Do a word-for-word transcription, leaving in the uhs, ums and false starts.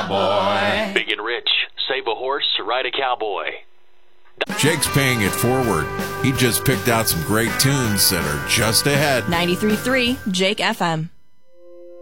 cowboy. Big and rich. Save a horse, ride a cowboy. Jake's paying it forward. He just picked out some great tunes that are just ahead. ninety-three point three Jake F M.